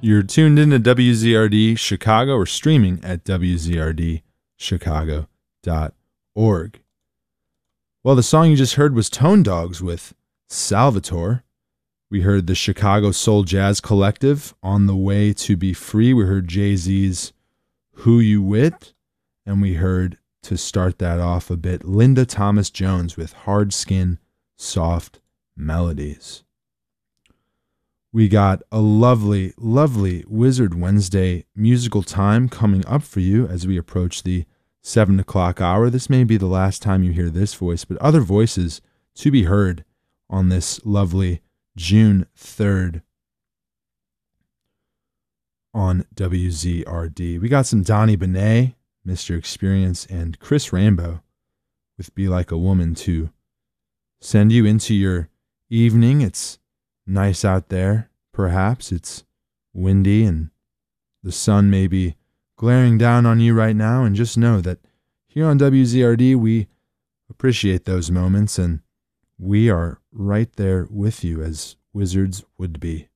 You're tuned into WZRD Chicago or streaming at WZRDchicago.org. Well, the song you just heard was Tone Dogs with Salvatore. We heard the Chicago Soul Jazz Collective, On the Way to Be Free. We heard Jay-Z's Who You With. And we heard, to start that off a bit, Linda Thomas-Jones with Hard Skin, Soft Melodies. We got a lovely, lovely Wizard Wednesday musical time coming up for you as we approach the 7 o'clock hour. This may be the last time you hear this voice, but other voices to be heard on this lovely June 3rd on WZRD. We got some Donnie Benet, Mr. Experience, and Chris Rambo with Be Like a Woman to send you into your evening. It's nice out there, perhaps. It's windy and the sun may be glaring down on you right now. And just know that here on WZRD, we appreciate those moments and we are right there with you as wizards would be.